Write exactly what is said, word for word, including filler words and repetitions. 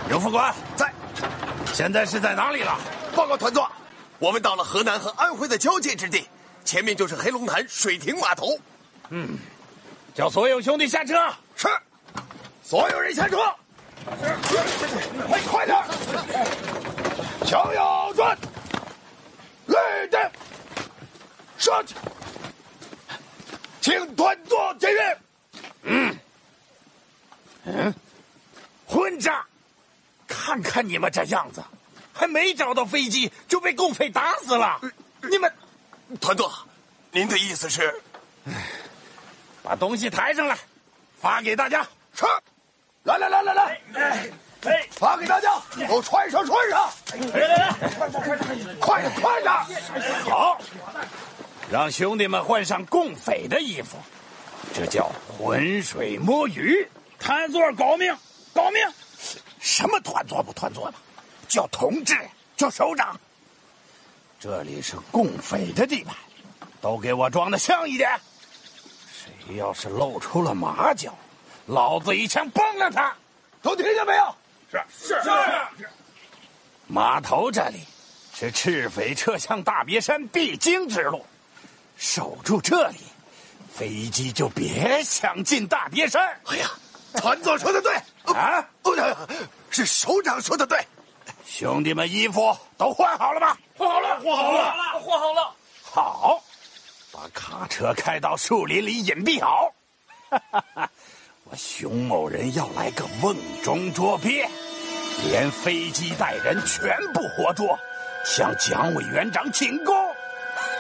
刘副官在。 现在是在哪里了？ 报告团座，我们到了河南和安徽的交界之地，前面就是黑龙潭水亭码头。 嗯，叫所有兄弟下车。 是，所有人下车。快快点！向右转，立定，上去，请团座检阅。 嗯，嗯，混账！看看你们这样子，还没找到飞机就被共匪打死了。你们， 团座，您的意思是？ 把东西抬上来，发给大家。 是，来来来来来，哎哎，发给大家，都穿上穿上。来来来，快点快点！ 好，让兄弟们换上共匪的衣服，这叫浑水摸鱼。团座搞命，搞命！什么团座不团座的，叫同志，叫首长。这里是共匪的地盘，都给我装得像一点。谁要是露出了马脚，老子一枪崩了他！ 都听见没有？ 是是是。码头这里是赤匪撤向大别山必经之路，守住这里，飞机就别想进大别山。 哎呀，团座说的对啊！ 哦，是首长说的对。 兄弟们，衣服都换好了吗？ 换好了，换好了，换好了。 好，把卡车开到树林里隐蔽好。哈哈哈，我熊某人要来个瓮中捉鳖，连飞机带人全部活捉，向蒋委员长请功。